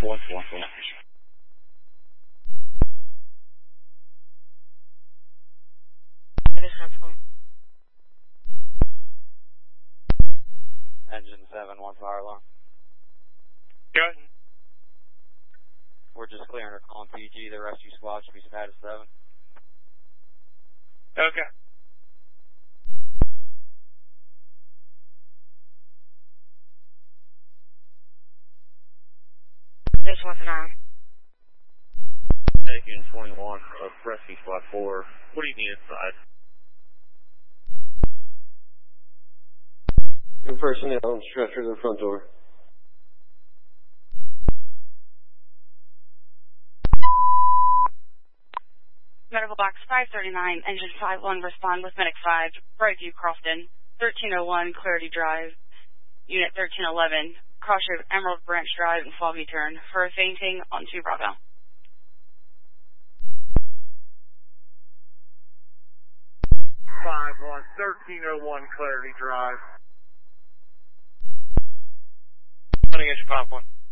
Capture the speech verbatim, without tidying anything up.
four four four. Engine seven, one fire alarm. Good. We're just clearing our calling P G. The rescue squad should be status seven. Okay. This one's nine. Taking twenty-one of rescue squad four. What do you need inside? Your personnel on stretcher to the front door. Medical box five thirty-nine, engine five one, respond with medic five, Brightview, Crofton, thirteen oh one, Clarity Drive, unit thirteen eleven, crossroad Emerald Branch Drive and Foggy Turn, for a fainting on two Bravo. five one, thirteen oh one, Clarity Drive. Running engine five one.